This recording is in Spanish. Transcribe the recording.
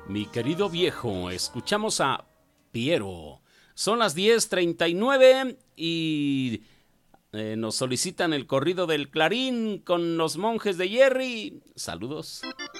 Mi querido viejo, escuchamos a Piero. Son las 10:39 y nos solicitan el corrido del Clarín con los Monjes de Jerry. Saludos.